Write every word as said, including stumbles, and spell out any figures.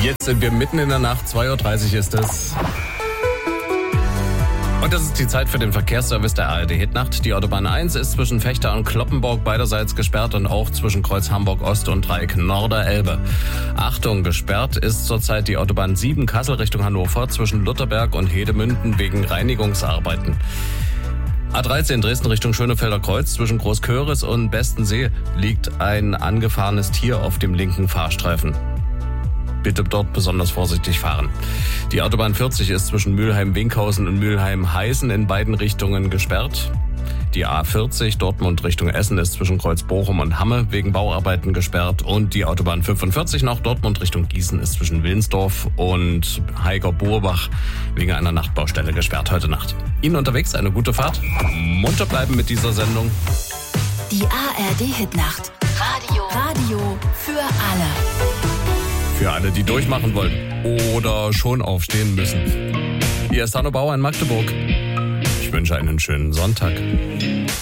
Jetzt sind wir mitten in der Nacht, zwei Uhr dreißig ist es. Und das ist die Zeit für den Verkehrsservice der A R D Hitnacht. Die Autobahn eins ist zwischen Vechta und Cloppenburg beiderseits gesperrt und auch zwischen Kreuz Hamburg Ost und Dreieck Norderelbe. Achtung, gesperrt ist zurzeit die Autobahn sieben Kassel Richtung Hannover zwischen Lutherberg und Hedemünden wegen Reinigungsarbeiten. A dreizehn Dresden Richtung Schönefelder Kreuz zwischen Großköris und Bestensee liegt ein angefahrenes Tier auf dem linken Fahrstreifen. Bitte dort besonders vorsichtig fahren. Die Autobahn vierzig ist zwischen Mülheim-Winkhausen und Mülheim-Heißen in beiden Richtungen gesperrt. Die A vierzig Dortmund Richtung Essen ist zwischen Kreuz-Bochum und Hamme wegen Bauarbeiten gesperrt. Und die Autobahn fünfundvierzig nach Dortmund Richtung Gießen ist zwischen Wilnsdorf und Heiger-Burbach wegen einer Nachtbaustelle gesperrt heute Nacht. Ihnen unterwegs eine gute Fahrt. Munter bleiben mit dieser Sendung. Die A R D Hitnacht. Radio. Radio für alle. Für alle, die durchmachen wollen oder schon aufstehen müssen. Hier ist Hanno Bauer in Magdeburg. Ich wünsche einen schönen Sonntag.